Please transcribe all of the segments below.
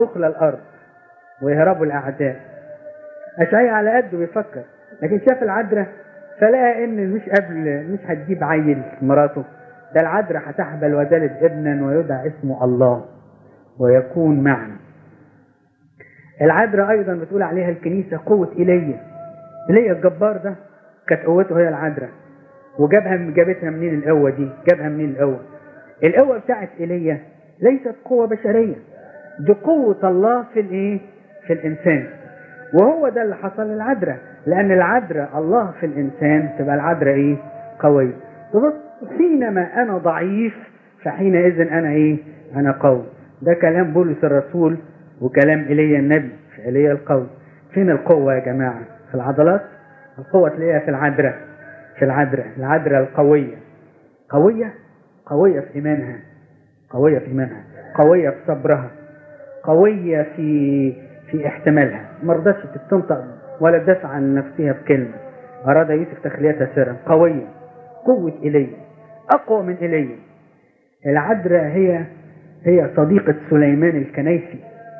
تخلى الارض ويهربوا الاعداء. اشعياء على قده بيفكر، لكن شاف العذراء فلقى ان مش هتجيب عيل مراته، ده العذراء هتحبل وتلد ابنا ويدعى اسمه الله ويكون معنا. العذراء ايضا بتقول عليها الكنيسه قوه ايليا. ايليا الجبار ده كانت قوته هي العذراء. جابتها منين القوه دي؟ جابها منين القوه؟ القوه بتاعت ايليا ليست قوه بشريه، دي قوه الله في الانسان. وهو ده اللي حصل للعذراء، لان العذراء الله في الانسان تبقى العذراء قويه. تبص حينما انا ضعيف فحينئذ انا قوي. ده كلام بولس الرسول وكلام ايليا النبي في ايليا القوي. فين القوه يا جماعه؟ في العضلات؟ القوه تلاقيها في العذراء. العذراء القويه، قويه في ايمانها، قويه في صبرها، قويه في احتمالها. ما رضتش تستنطق ولا تدافع عن نفسها بكلمه. اراد يوسف تخليتها سرا. قويه، قوه ايليا، اقوى من ايليا. العذراء هي صديقه سليمان الكنيسي.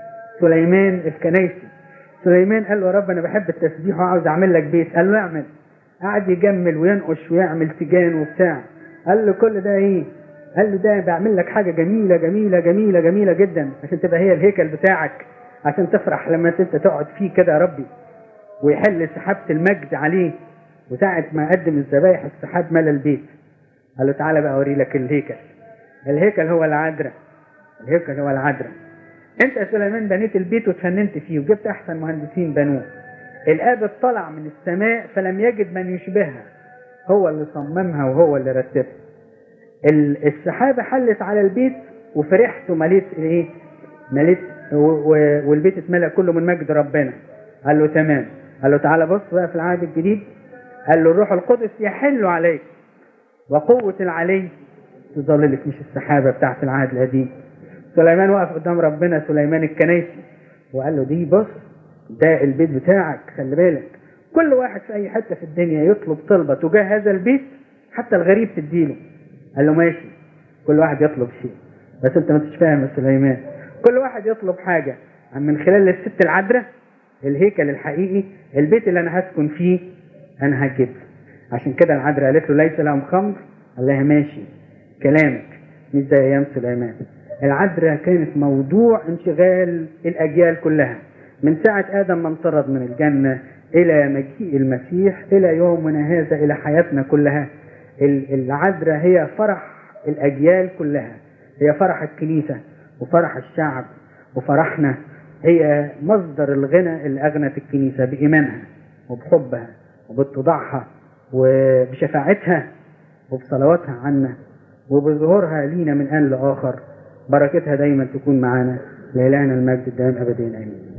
سليمان قال له يا رب انا بحب التسبيح وعاوز اعمل لك بيت. قال له اعمل. قعد يجمل وينقش ويعمل سجان وبتاع. قال له كل ده ايه؟ قال له ده بعمل لك حاجه جميله جميله جميله جميله جدا عشان تبقى هي الهيكل بتاعك، عشان تفرح لما انت تقعد فيه كده يا ربي، ويحل سحابه المجد عليه. وساعه ما قدم الذبايح السحاب ملى البيت. قال له تعالى بقى اوري لك الهيكل هو العذراء. انت يا سليمان بنيت البيت وتفننت فيه وجبت احسن مهندسين بنوه. الاب اطلع من السماء فلم يجد من يشبهها، هو اللي صممها وهو اللي رتبها. السحابه حلت على البيت وفرحت ومليت والبيت اتملأ كله من مجد ربنا. قال له تمام. قال له تعالى بص بقى في العهد الجديد. قال له الروح القدس يحل عليك وقوة العلي تظللك، مش السحابة بتاعت العهد القديم. سليمان وقف قدام ربنا، سليمان الكنيسي، وقال له دي بص ده البيت بتاعك، خلي بالك كل واحد في اي حتة في الدنيا يطلب طلبة تجاه هذا البيت حتى الغريب تديله. قال له ماشي، كل واحد يطلب شيء، بس انت ما انتش فاهم يا سليمان. كل واحد يطلب حاجة من خلال الست العذراء، الهيكل الحقيقي، البيت اللي انا هسكن فيه انا هجيبه. عشان كده العذراء قالت له ليس لهم خمر. قال لها ماشي كلامك، مش زي ايام سليمان. العذراء كانت موضوع انشغال الاجيال كلها، من ساعة ادم ما انطرد من الجنة الى مجيء المسيح الى يومنا هذا الى حياتنا كلها. العذراء هي فرح الاجيال كلها، هي فرح الكنيسة وفرح الشعب وفرحنا. هي مصدر الغنى اللي اغنت الكنيسة بايمانها وبحبها وباتضاعها وبشفاعتها وبصلواتها عنا وبظهورها لينا من آن لآخر. بركتها دايما تكون معنا. لإلهنا المجد الدائم أبدين آمين.